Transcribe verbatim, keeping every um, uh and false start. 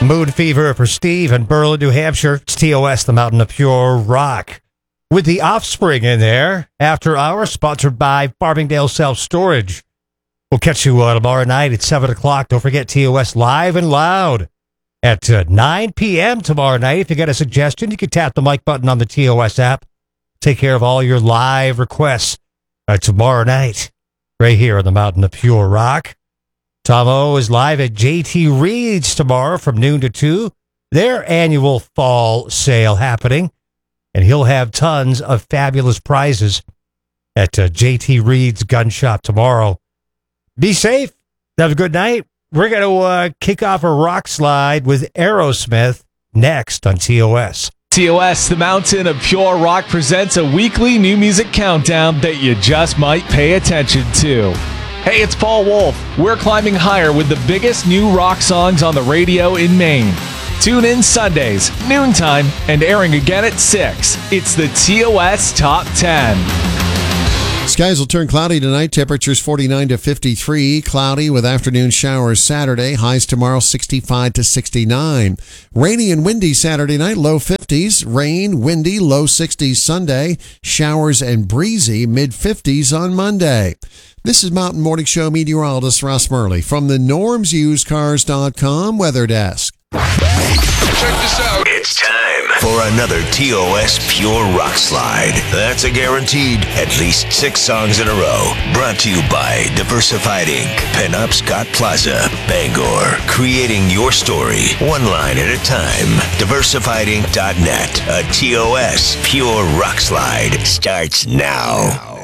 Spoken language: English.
Moon Fever for Steve in Berlin, New Hampshire. It's T O S, the Mountain of Pure Rock. With the Offspring in there, After Hours, sponsored by Farmingdale Self-Storage. We'll catch you uh, tomorrow night at seven o'clock. Don't forget T O S Live and Loud at uh, nine p.m. tomorrow night. If you got a suggestion, you can tap the mic button on the T O S app. Take care of all your live requests uh, tomorrow night, right here on the Mountain of Pure Rock. Tom O is live at J T Reed's tomorrow from noon to two. Their annual fall sale happening, and he'll have tons of fabulous prizes at uh, J T Reed's Gun Shop tomorrow. Be safe. Have a good night. We're going to uh, kick off a rock slide with Aerosmith next on T O S. T O S, the Mountain of Pure Rock, presents a weekly new music countdown that you just might pay attention to. Hey, it's Paul Wolf. We're climbing higher with the biggest new rock songs on the radio in Maine. Tune in Sundays, noontime, and airing again at six. It's the T O S Top ten. Skies will turn cloudy tonight. Temperatures forty-nine to fifty-three. Cloudy with afternoon showers Saturday. Highs tomorrow sixty-five to sixty-nine. Rainy and windy Saturday night. Low fifties. Rain, windy, low sixties Sunday. Showers and breezy, mid fifties on Monday. This is Mountain Morning Show meteorologist Russ Murley from the norms used cars dot com Weather Desk. Check this out. It's time for another T O S Pure Rock Slide. That's a guaranteed at least six songs in a row. Brought to you by Diversified Incorporated. Penn Scott Plaza, Bangor. Creating your story, one line at a time. diversified inc dot net. A T O S Pure Rock Slide starts now.